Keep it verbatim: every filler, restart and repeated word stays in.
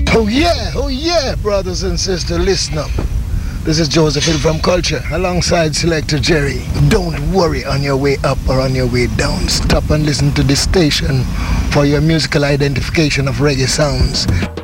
Oh yeah, oh yeah, brothers and sisters, listen up. This is Joseph Hill from Culture, alongside Selector Jerry. Don't worry on your way up or on your way down. Stop and listen to this station for your musical identification of reggae sounds.